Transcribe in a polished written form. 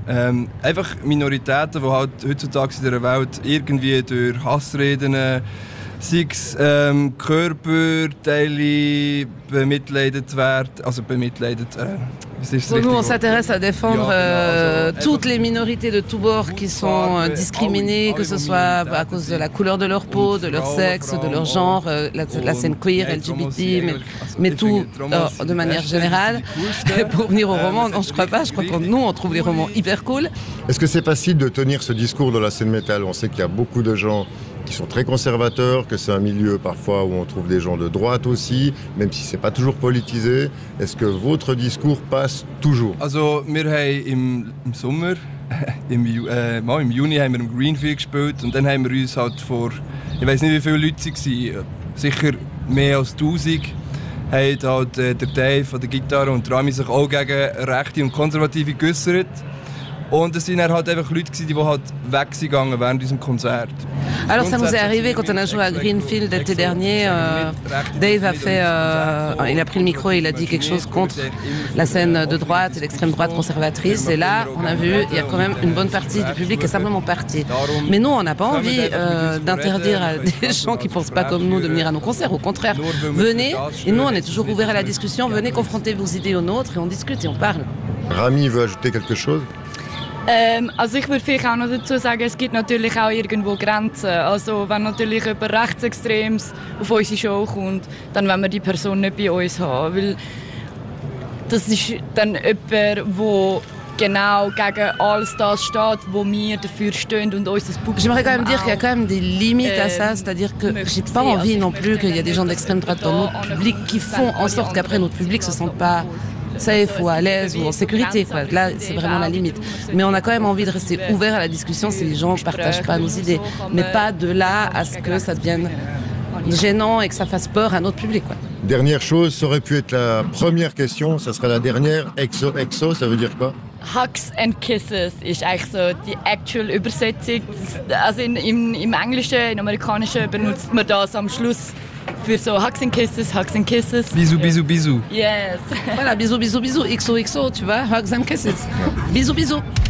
Einfach Minoritäten, die halt heutzutage in dieser Welt irgendwie durch Hassreden, sei es Körperteile bemitleidet werden, also bemitleidet, nous, on s'intéresse à défendre toutes les minorités de tous bords qui sont discriminées, que ce soit à cause de la couleur de leur peau, de leur sexe, de leur genre, la scène queer, LGBT, mais tout de manière générale. Pour venir au roman, non, je crois pas. Je crois que nous, on trouve les romans hyper cool. Est-ce que c'est facile de tenir ce discours dans la scène métal? On sait qu'il y a beaucoup de gens qui sont très conservateurs, que c'est un milieu parfois où on trouve des gens de droite aussi, même si c'est pas toujours politisé. Est-ce que votre discours passe toujours? Also, wir haben im Sommer, im Juni haben wir im Greenfield gespielt und dann haben wir uns halt vor, ich weiß nicht wie viele Leute es waren, sicher mehr als 1000, haben halt der Dave von der Gitarre und Rami sich auch gegen Rechte und Konservative geäussert. Und es waren halt einfach Leute, die halt weg sind gegangen während diesem Konzert. Alors ça nous est arrivé quand on a joué à Greenfield l'été dernier. Dave a fait, il a pris le micro et il a dit quelque chose contre la scène de droite et l'extrême droite conservatrice. Et là, on a vu, il y a quand même une bonne partie du public qui est simplement partie. Mais nous, on n'a pas envie d'interdire à des gens qui ne pensent pas comme nous de venir à nos concerts. Au contraire, venez. Et nous, on est toujours ouverts à la discussion. Venez confronter vos idées aux nôtres et on discute et on parle. Rami veut ajouter quelque chose? Also ich würde vielleicht auch noch dazu sagen, es gibt natürlich auch irgendwo Grenzen. Also wenn natürlich jemand Rechtsextremes auf unsere Show kommt, dann wollen wir die Person nicht bei uns haben. Weil das ist dann jemand, der genau gegen alles das steht, wo wir dafür stehen und uns das Publikum. J'aimerais quand même dire qu'il y a quand même des limites à ça, c'est-à-dire que j'ai pas envie non plus qu'il y ait des gens d'extrême droite dans notre public qui font en sorte qu'après notre public se sente pas safe ou à l'aise ou en sécurité, quoi. Là, c'est vraiment la limite. Mais on a quand même envie de rester ouvert à la discussion si les gens ne partagent pas nos idées. Mais pas de là à ce que ça devienne gênant et que ça fasse peur à notre public, quoi. Dernière chose, ça aurait pu être la première question, ça sera la dernière. Exo, ça veut dire quoi? Hugs and Kisses ist eigentlich so die actual Übersetzung. Also im Englischen, im Amerikanischen benutzt man das am Schluss für so Hugs and Kisses, Hugs and Kisses. Bisous, bisous, bisous. Yes. Voilà, bisous, bisous, bisous, XOXO, tu vois, hugs and kisses. Bisous, bisous.